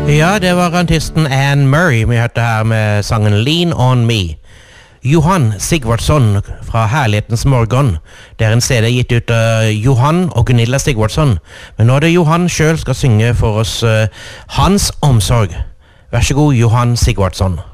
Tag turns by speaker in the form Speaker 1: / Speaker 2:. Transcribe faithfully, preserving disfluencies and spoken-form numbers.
Speaker 1: Ja, det var artisten Anne Murray vi hørte her med sangen Lean On Me. Johan Sigvardsson fra Herlighetens Morgen. Det er en C D gitt ut av Johan og Gunilla Sigvardsson. Men nå er det Johan selv skal synge for oss uh, Hans omsorg. Vær så god, Johan Sigvardsson.